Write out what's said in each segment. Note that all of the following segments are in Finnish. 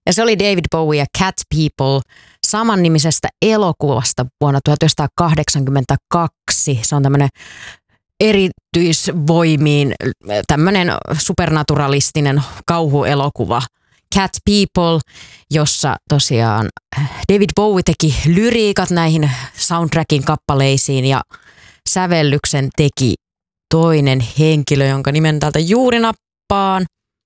Ja se oli David Bowie ja Cat People samannimisestä elokuvasta vuonna 1982. Se on tämmöinen erityisvoimiin tämmöinen supernaturalistinen kauhuelokuva Cat People, jossa tosiaan David Bowie teki lyriikat näihin soundtrackin kappaleisiin ja sävellyksen teki toinen henkilö, jonka nimen täältä juuri nappaan,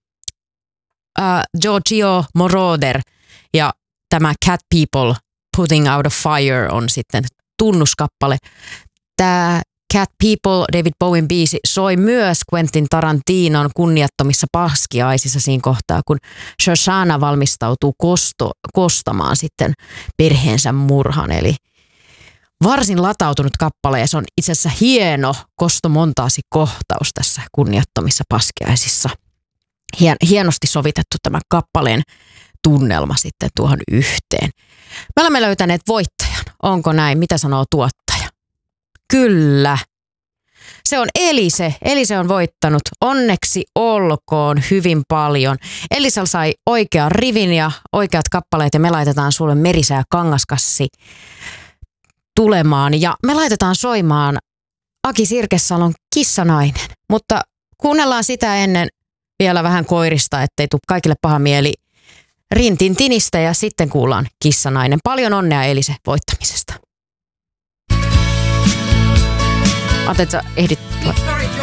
Giorgio Moroder, ja tämä Cat People Putting Out a Fire on sitten tunnuskappale. Tämä Cat People, David Bowen biisi, soi myös Quentin Tarantinon kunniattomissa paskiaisissa siinä kohtaa, kun Shoshana valmistautuu kostamaan sitten perheensä murhan. Eli varsin latautunut kappale, ja se on itse asiassa hieno kostomontaasi kohtaus tässä kunniattomissa paskiaisissa. Hienosti sovitettu tämä kappaleen tunnelma sitten tuohon yhteen. Me olemme löytäneet voittajan. Onko näin? Mitä sanoo tuottaja? Kyllä. Se on Elise. Elise on voittanut. Onneksi olkoon hyvin paljon. Elisa sai oikean rivin ja oikeat kappaleet, ja me laitetaan sulle Merisää Kangaskassi tulemaan. Ja me laitetaan soimaan Aki Sirkesalon Kissanainen. Mutta kuunnellaan sitä ennen vielä vähän koirista, ettei tule kaikille paha mieli Rintintinistä, ja sitten kuullaan Kissanainen. Paljon onnea Elise voittamisesta. Ajattelin, että sä ehdit